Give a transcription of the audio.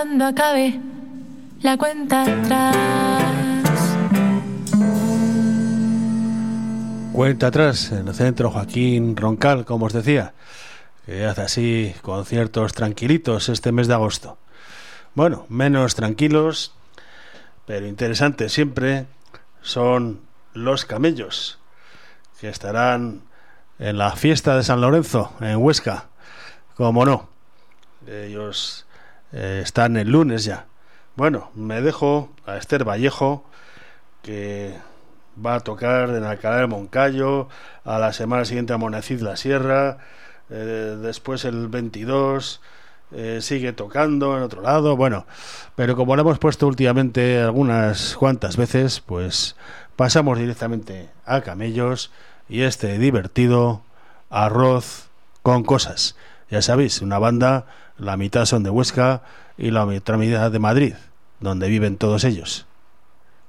Cuando acabe la cuenta atrás. Cuenta atrás en el centro Joaquín Roncal, como os decía, que hace así conciertos tranquilitos este mes de agosto. Bueno, menos tranquilos, pero interesantes siempre, son Los Camellos, que estarán en la fiesta de San Lorenzo, en Huesca, como no. Ellos están el lunes ya. Bueno, me dejo a Esther Vallejo, que va a tocar en Alcalá del Moncayo, a la semana siguiente a Monacid la Sierra, después el 22 sigue tocando en otro lado. Bueno, pero como lo hemos puesto últimamente algunas cuantas veces, pues pasamos directamente a Camellos y este divertido Arroz con Cosas. Ya sabéis, una banda, la mitad son de Huesca y la otra mitad de Madrid, donde viven todos ellos.